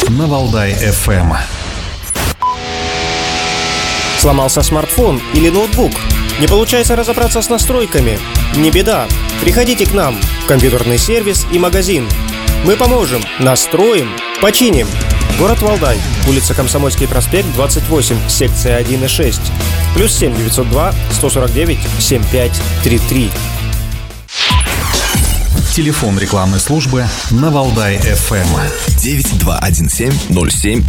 на Валдай-ФМ. Сломался смартфон или ноутбук? Не получается разобраться с настройками? Не беда. Приходите к нам в компьютерный сервис и магазин. Мы поможем, настроим, починим. Город Валдай, улица Комсомольский проспект, 28, секция 1 и 6. +7 902 149 7533. Телефон рекламной службы на Валдай-ФМ. 9217 07